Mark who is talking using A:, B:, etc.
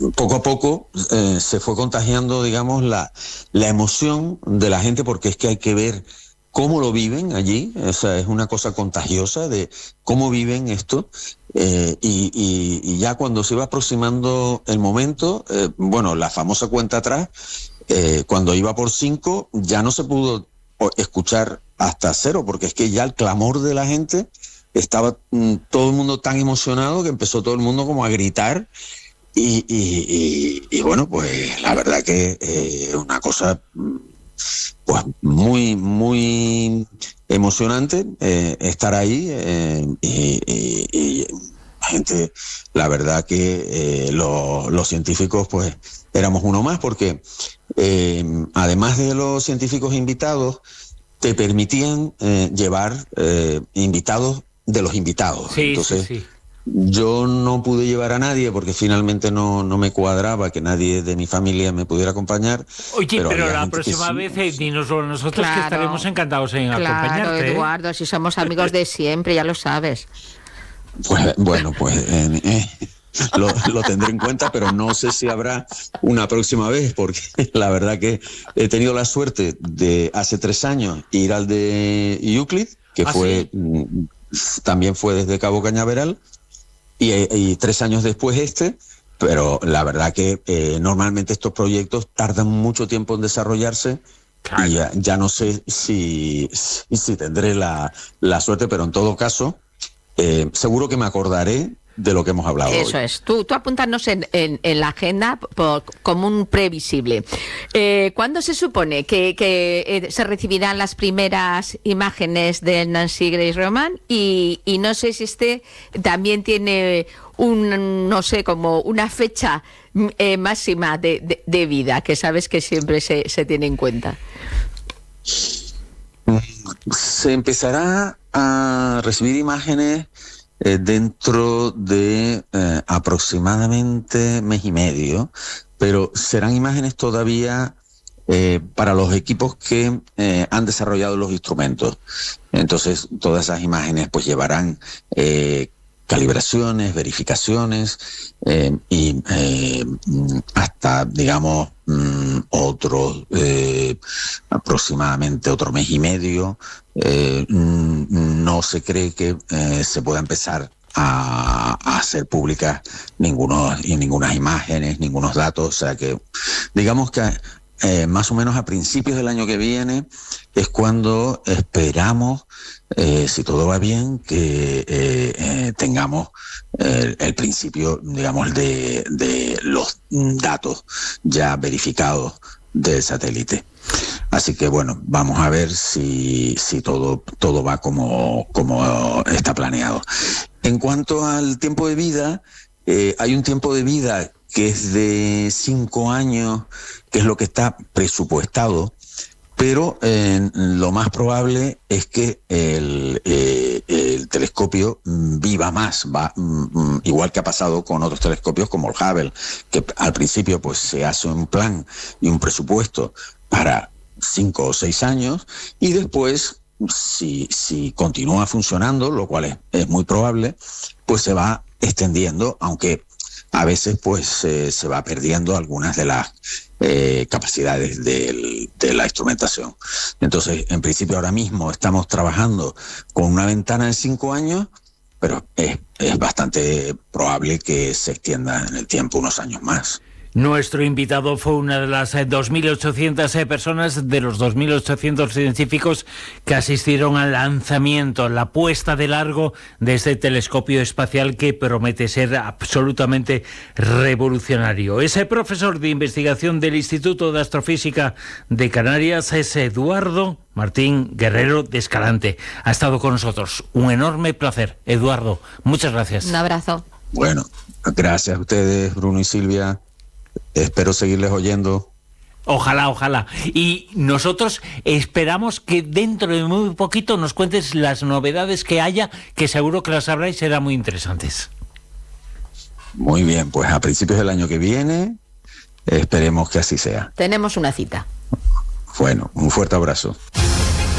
A: poco a poco se fue contagiando, digamos, la emoción de la gente, porque es que hay que ver cómo lo viven allí. O sea, es una cosa contagiosa de cómo viven esto. Y ya cuando se iba aproximando el momento, bueno, la famosa cuenta atrás, cuando iba por 5, ya no se pudo escuchar hasta 0, porque es que ya el clamor de la gente estaba todo el mundo tan emocionado que empezó todo el mundo como a gritar. Y bueno, pues la verdad que una cosa pues muy, muy emocionante estar ahí, y gente, la verdad que los científicos pues éramos uno más, porque además de los científicos invitados, te permitían llevar invitados de los invitados.
B: Sí,
A: entonces
B: sí.
A: yo no pude llevar a nadie porque finalmente no me cuadraba que nadie de mi familia me pudiera acompañar.
B: Oye, pero la próxima vez dinoslo nosotros, que estaremos encantados en acompañarte.
C: Claro, Eduardo, si somos amigos de siempre, ya lo sabes.
A: Pues bueno, pues lo tendré en cuenta, pero no sé si habrá una próxima vez, porque la verdad que he tenido la suerte de hace 3 años ir al de Euclid, que fue también fue desde Cabo Cañaveral, y 3 años después pero la verdad que normalmente estos proyectos tardan mucho tiempo en desarrollarse. Claro. Y ya no sé si tendré la suerte, pero en todo caso seguro que me acordaré de lo que hemos hablado
C: Eso
A: hoy.
C: es, tú apúntanos en la agenda como un previsible. ¿Cuándo se supone que se recibirán las primeras imágenes del Nancy Grace Roman? Y no sé si también tiene no sé, como una fecha máxima de vida, que sabes que siempre se tiene en cuenta.
A: Se empezará a recibir imágenes dentro de aproximadamente mes y medio, pero serán imágenes todavía para los equipos que han desarrollado los instrumentos. Entonces, todas esas imágenes pues llevarán calibraciones, verificaciones y hasta, digamos, aproximadamente otro mes y medio. No se cree que se pueda empezar a hacer públicas ninguna imágenes, ningunos datos. O sea que, digamos que más o menos a principios del año que viene es cuando esperamos, si todo va bien, que tengamos el principio, digamos, de los datos ya verificados del satélite. Así que bueno, vamos a ver si todo va como está planeado. En cuanto al tiempo de vida, hay un tiempo de vida que es de 5 años, que es lo que está presupuestado, pero lo más probable es que el telescopio viva más, igual que ha pasado con otros telescopios como el Hubble, que al principio pues se hace un plan y un presupuesto para 5 o 6 años, y después, si continúa funcionando, lo cual es muy probable, pues se va extendiendo, aunque a veces pues se va perdiendo algunas de las capacidades de la instrumentación. Entonces, en principio ahora mismo estamos trabajando con una ventana de 5 años, pero es bastante probable que se extienda en el tiempo unos años más.
B: Nuestro invitado fue una de las 2.800 personas, de los 2.800 científicos que asistieron al lanzamiento, la puesta de largo de este telescopio espacial que promete ser absolutamente revolucionario. Ese profesor de investigación del Instituto de Astrofísica de Canarias es Eduardo Martín Guerrero de Escalante. Ha estado con nosotros. Un enorme placer. Eduardo, muchas gracias.
C: Un abrazo.
A: Bueno, gracias a ustedes, Bruno y Silvia. Espero seguirles oyendo.
B: Ojalá. Y nosotros esperamos que dentro de muy poquito nos cuentes las novedades que haya, que seguro que las habrá y serán muy interesantes.
A: Muy bien, pues a principios del año que viene esperemos que así sea.
C: Tenemos una cita.
A: Bueno, un fuerte abrazo.